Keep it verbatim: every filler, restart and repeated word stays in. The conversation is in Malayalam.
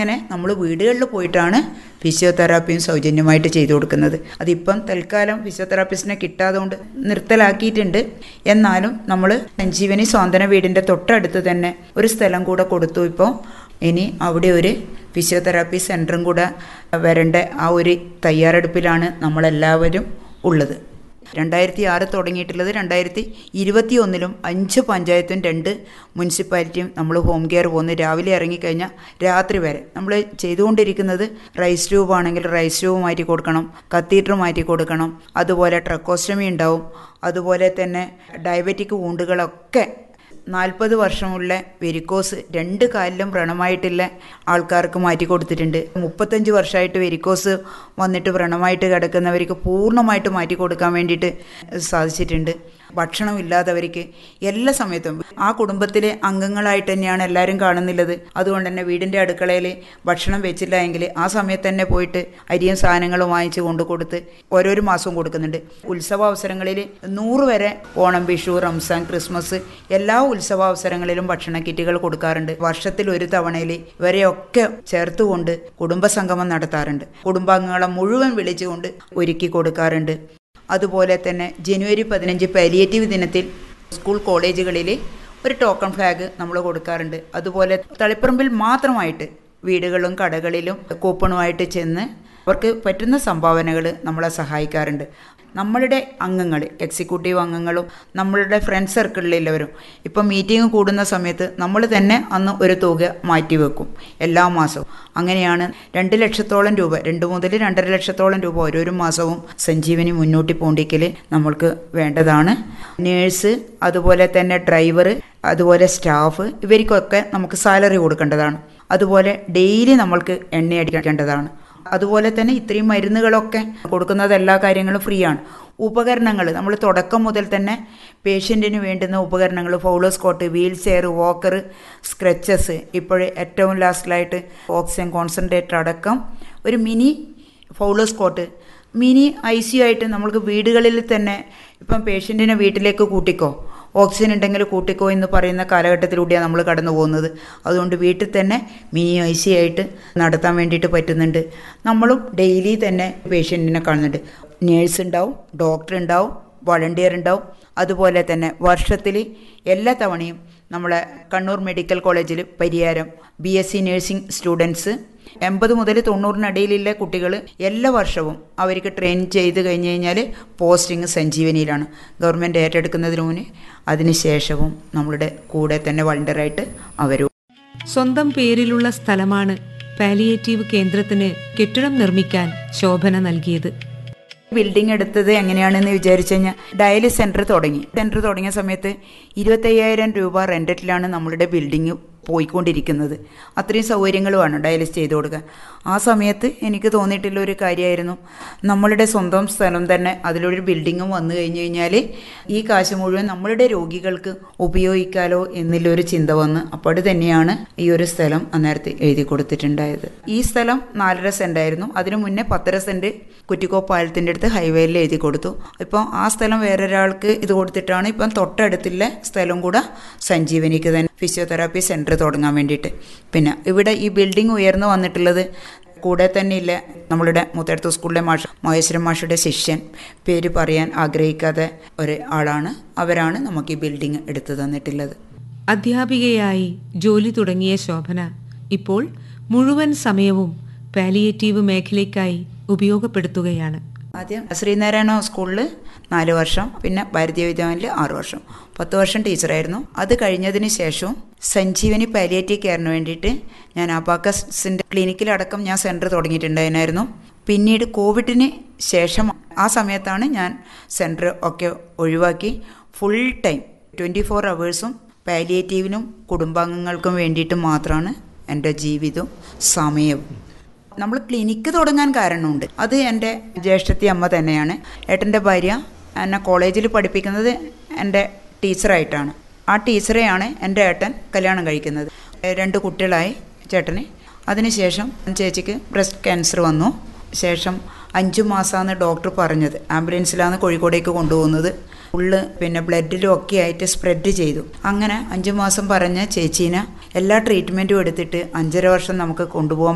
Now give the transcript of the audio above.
അങ്ങനെ നമ്മൾ വീടുകളിൽ പോയിട്ടാണ് ഫിസിയോതെറാപ്പിയും സൗജന്യമായിട്ട് ചെയ്തു കൊടുക്കുന്നത്. അതിപ്പം തൽക്കാലം ഫിസിയോതെറാപ്പിസ്റ്റിനെ കിട്ടാതെ കൊണ്ട് നിർത്തലാക്കിയിട്ടുണ്ട്. എന്നാലും നമ്മൾ സഞ്ജീവനി സ്വാന്തന വീടിൻ്റെ തൊട്ടടുത്ത് തന്നെ ഒരു സ്ഥലം കൂടെ കൊടുത്തു. ഇപ്പോൾ ഇനി അവിടെ ഒരു ഫിസിയോതെറാപ്പി സെൻറ്ററും കൂടെ വരേണ്ട ആ ഒരു തയ്യാറെടുപ്പിലാണ് നമ്മളെല്ലാവരും ഉള്ളത്. രണ്ടായിരത്തി ആറ് തുടങ്ങിയിട്ടുള്ളത്. രണ്ടായിരത്തി ഇരുപത്തി ഒന്നിലും അഞ്ച് പഞ്ചായത്തും രണ്ട് മുനിസിപ്പാലിറ്റിയും നമ്മൾ ഹോം കെയർ പോകുന്നു. രാവിലെ ഇറങ്ങിക്കഴിഞ്ഞാൽ രാത്രി വരെ നമ്മൾ ചെയ്തുകൊണ്ടിരിക്കുന്നത് റൈസ് ട്യൂബ് ആണെങ്കിൽ റൈസ് ട്യൂബ് മാറ്റി കൊടുക്കണം, കത്തീറ്റർ മാറ്റി കൊടുക്കണം, അതുപോലെ ട്രക്കോസ്റ്റമി ഉണ്ടാവും, അതുപോലെ തന്നെ ഡയബറ്റിക് വൂണ്ടുകളൊക്കെ നാൽപ്പത് വർഷമുള്ള വെരിക്കോസ് രണ്ട് കാലിലും വ്രണമായിട്ടുള്ള ആൾക്കാർക്ക് മാറ്റി കൊടുത്തിട്ടുണ്ട്. മുപ്പത്തഞ്ച് വർഷമായിട്ട് വെരിക്കോസ് വന്നിട്ട് വ്രണമായിട്ട് കിടക്കുന്നവർക്ക് പൂർണ്ണമായിട്ട് മാറ്റി കൊടുക്കാൻ വേണ്ടിയിട്ട് സാധിച്ചിട്ടുണ്ട്. ഭക്ഷണമില്ലാത്തവർക്ക് എല്ലാ സമയത്തും ആ കുടുംബത്തിലെ അംഗങ്ങളായിട്ട് തന്നെയാണ് എല്ലാവരും കാണുന്നുള്ളത്. അതുകൊണ്ട് തന്നെ വീടിൻ്റെ അടുക്കളയിൽ ഭക്ഷണം വെച്ചില്ല എങ്കിൽ ആ സമയത്ത് തന്നെ പോയിട്ട് അരിയും സാധനങ്ങളും വാങ്ങിച്ച് കൊണ്ട് കൊടുത്ത് ഓരോരോ മാസവും കൊടുക്കുന്നുണ്ട്. ഉത്സവാവസരങ്ങളിൽ നൂറ് വരെ ഓണം, വിഷു, റംസാൻ, ക്രിസ്മസ് എല്ലാ ഉത്സവാവസരങ്ങളിലും ഭക്ഷണ കിറ്റുകൾ കൊടുക്കാറുണ്ട്. വർഷത്തിൽ ഒരു തവണയിൽ ഇവരെയൊക്കെ ചേർത്തുകൊണ്ട് കുടുംബസംഗമം നടത്താറുണ്ട്. കുടുംബാംഗങ്ങളെ മുഴുവൻ വിളിച്ചുകൊണ്ട് ഒരുക്കി കൊടുക്കാറുണ്ട്. അതുപോലെ തന്നെ ജനുവരി പതിനഞ്ച് പാലിയേറ്റീവ് ദിനത്തിൽ സ്കൂൾ കോളേജുകളിൽ ഒരു ടോക്കൺ ഫ്ലാഗ് നമ്മൾ കൊടുക്കാറുണ്ട്. അതുപോലെ തളിപ്പറമ്പിൽ മാത്രമായിട്ട് വീടുകളും കടകളിലും കൂപ്പണുമായിട്ട് ചെന്ന് അവർക്ക് പറ്റുന്ന സംഭാവനകൾ നമ്മളെ സഹായിക്കാറുണ്ട്. നമ്മളുടെ അംഗങ്ങൾ, എക്സിക്യൂട്ടീവ് അംഗങ്ങളും നമ്മളുടെ ഫ്രണ്ട് സർക്കിളിലുള്ളവരും ഇപ്പം മീറ്റിംഗ് കൂടുന്ന സമയത്ത് നമ്മൾ തന്നെ അന്ന് ഒരു തുക മാറ്റിവെക്കും എല്ലാ മാസവും. അങ്ങനെയാണ് രണ്ട് ലക്ഷത്തോളം രൂപ രണ്ട് മുതൽ രണ്ടര ലക്ഷത്തോളം രൂപ ഓരോരോ മാസവും സഞ്ജീവനി മുന്നോട്ട് പോണ്ടിക്കൽ നമ്മൾക്ക് വേണ്ടതാണ്. നേഴ്സ്, അതുപോലെ തന്നെ ഡ്രൈവർ, അതുപോലെ സ്റ്റാഫ്, ഇവർക്കൊക്കെ നമുക്ക് സാലറി കൊടുക്കേണ്ടതാണ്. അതുപോലെ ഡെയിലി നമ്മൾക്ക് എണ്ണയടിക്കേണ്ടതാണ്. അതുപോലെ തന്നെ ഇത്രയും മരുന്നുകളൊക്കെ കൊടുക്കുന്നത് എല്ലാ കാര്യങ്ങളും ഫ്രീ ആണ്. ഉപകരണങ്ങൾ നമ്മൾ തുടക്കം മുതൽ തന്നെ പേഷ്യൻറ്റിന് വേണ്ടുന്ന ഉപകരണങ്ങൾ ഫൗളോസ്കോട്ട്, വീൽ ചെയർ, വോക്കർ, സ്ക്രെച്ചസ്, ഇപ്പോൾ ഏറ്റവും ലാസ്റ്റിലായിട്ട് ഓക്സിജൻ കോൺസെൻട്രേറ്റർ അടക്കം ഒരു mini ഫൗളോസ്കോട്ട്, mini I C U ആയിട്ട് നമ്മൾക്ക് വീടുകളിൽ തന്നെ ഇപ്പം പേഷ്യൻറ്റിനെ വീട്ടിലേക്ക് കൂട്ടിക്കോ, ഓക്സിജൻ ഉണ്ടെങ്കിൽ കൂട്ടിക്കോ എന്ന് പറയുന്ന കാലഘട്ടത്തിലൂടെയാണ് നമ്മൾ കടന്നു പോകുന്നത്. അതുകൊണ്ട് വീട്ടിൽ തന്നെ മിനി ഐ സി ആയിട്ട് നടത്താൻ വേണ്ടിയിട്ട് പറ്റുന്നുണ്ട്. നമ്മളും ഡെയിലി തന്നെ പേഷ്യൻറ്റിനെ കാണുന്നുണ്ട്. നേഴ്സ് ഉണ്ടാവും, ഡോക്ടർ ഉണ്ടാവും, വളണ്ടിയർ ഉണ്ടാവും. അതുപോലെ തന്നെ വർഷത്തിൽ എല്ലാ തവണയും നമ്മളെ കണ്ണൂർ മെഡിക്കൽ കോളേജിൽ Pariyaram B S C nursing students എൺപത് മുതൽ തൊണ്ണൂറിനിടയിലുള്ള കുട്ടികൾ എല്ലാ വർഷവും അവർക്ക് ട്രെയിൻ ചെയ്ത് കഴിഞ്ഞ് കഴിഞ്ഞാൽ പോസ്റ്റിംഗ് സഞ്ജീവനിയിലാണ്. ഗവൺമെൻറ് ഏറ്റെടുക്കുന്നതിന് മുന്നേ അതിന് ശേഷവും നമ്മളുടെ കൂടെ തന്നെ വളണ്ടിയറായിട്ട് അവരും. സ്വന്തം പേരിലുള്ള സ്ഥലമാണ് പാലിയേറ്റീവ് കേന്ദ്രത്തിന് കെട്ടിടം നിർമ്മിക്കാൻ ശോഭന നൽകിയത്. ബിൽഡിംഗ് എടുത്തത് എങ്ങനെയാണെന്ന് വിചാരിച്ചു കഴിഞ്ഞാൽ ഡയാലിസിസ് സെൻറ്റർ തുടങ്ങി സെൻറ്റർ തുടങ്ങിയ സമയത്ത് ഇരുപത്തയ്യായിരം രൂപ റെൻറ്റിലാണ് നമ്മളുടെ ബിൽഡിങ് പോയിക്കൊണ്ടിരിക്കുന്നത്. അത്രയും സൗകര്യങ്ങളുമാണ് ഡയാലിസിസ് ചെയ്ത് കൊടുക്കാൻ. ആ സമയത്ത് എനിക്ക് തോന്നിയിട്ടുള്ള ഒരു കാര്യമായിരുന്നു, നമ്മളുടെ സ്വന്തം സ്ഥലം തന്നെ അതിലൊരു ബിൽഡിങ്ങും വന്നു കഴിഞ്ഞു കഴിഞ്ഞാൽ ഈ കാശ് മുഴുവൻ നമ്മളുടെ രോഗികൾക്ക് ഉപയോഗിക്കാലോ എന്നുള്ളൊരു ചിന്ത വന്ന് അപ്പോൾ തന്നെയാണ് ഈ ഒരു സ്ഥലം അന്നേരത്തെ എഴുതി കൊടുത്തിട്ടുണ്ടായത്. ഈ സ്ഥലം നാലര സെൻറ്റായിരുന്നു. അതിനു മുന്നേ പത്തര സെൻറ്റ് കുറ്റിക്കോ പാലത്തിൻ്റെ അടുത്ത് ഹൈവേയിൽ എഴുതി കൊടുത്തു. ഇപ്പോൾ ആ സ്ഥലം വേറൊരാൾക്ക് ഇത് കൊടുത്തിട്ടാണ് ഇപ്പം തൊട്ടടുത്തുള്ള സ്ഥലം കൂടെ സഞ്ജീവനിക്ക് തന്നെ ഫിസിയോതെറാപ്പി സെൻറ്റർ തുടങ്ങാൻ വേണ്ടിയിട്ട്. പിന്നെ ഇവിടെ ഈ ബിൽഡിംഗ് ഉയർന്നു വന്നിട്ടുള്ളത് കൂടെ തന്നെ ഇല്ല നമ്മളുടെ മുത്തടുത്ത് സ്കൂളിലെ മാഷ് മഹേശ്വരൻ മാഷയുടെ ശിഷ്യൻ, പേര് പറയാൻ ആഗ്രഹിക്കാത്ത ഒരു ആളാണ്. അവരാണ് നമുക്ക് ഈ ബിൽഡിംഗ് എടുത്തു തന്നിട്ടുള്ളത്. അധ്യാപികയായി ജോലി തുടങ്ങിയ ശോഭന ഇപ്പോൾ മുഴുവൻ സമയവും പാലിയേറ്റീവ് മേഖലയ്ക്കായി ഉപയോഗപ്പെടുത്തുകയാണ്. ആദ്യം ശ്രീനാരായണ സ്കൂളിൽ നാല് വർഷം, പിന്നെ ഭാരതീയ വിദ്യാലയത്തിൽ ആറ് വർഷം, പത്ത് വർഷം ടീച്ചറായിരുന്നു. അത് കഴിഞ്ഞതിന് ശേഷവും സഞ്ജീവനി പാലിയേറ്റീവ് കെയറിന് വേണ്ടിയിട്ട് ഞാൻ അബാക്കസിൻ്റെ ക്ലിനിക്കിലടക്കം ഞാൻ സെൻറ്റർ തുടങ്ങിയിട്ടുണ്ടായിരുന്നു. പിന്നീട് കോവിഡിന് ശേഷം ആ സമയത്താണ് ഞാൻ സെൻറ്റർ ഒക്കെ ഒഴിവാക്കി ഫുൾ ടൈം ട്വൻറ്റി ഫോർ അവേഴ്സും പാലിയേറ്റീവിനും കുടുംബാംഗങ്ങൾക്കും വേണ്ടിയിട്ട് മാത്രമാണ് എൻ്റെ ജീവിതവും സമയവും. നമ്മൾ ക്ലിനിക്ക് തുടങ്ങാൻ കാരണമുണ്ട്. അത് എൻ്റെ ജ്യേഷ്ഠത്തി അമ്മ തന്നെയാണ്. ഏട്ടൻ്റെ ഭാര്യ എന്നെ കോളേജിൽ പഠിപ്പിക്കുന്നത് എൻ്റെ ടീച്ചറായിട്ടാണ്. ആ ടീച്ചറെയാണ് എൻ്റെ ഏട്ടൻ കല്യാണം കഴിക്കുന്നത്. രണ്ട് കുട്ടികളായി ചേട്ടന്. അതിനുശേഷം ചേച്ചിക്ക് ബ്രസ്റ്റ് ക്യാൻസർ വന്നു. ശേഷം അഞ്ചു മാസമാണ് ഡോക്ടർ പറഞ്ഞത്. ആംബുലൻസിലാണ് കോഴിക്കോടേക്ക് കൊണ്ടുപോകുന്നത്. ഉള്ള് പിന്നെ ബ്ലഡിലും ഒക്കെ ആയിട്ട് സ്പ്രെഡ് ചെയ്തു. അങ്ങനെ അഞ്ചു മാസം പറഞ്ഞ ചേച്ചീനെ എല്ലാ ട്രീറ്റ്മെൻറ്റും എടുത്തിട്ട് അഞ്ചര വർഷം നമുക്ക് കൊണ്ടുപോകാൻ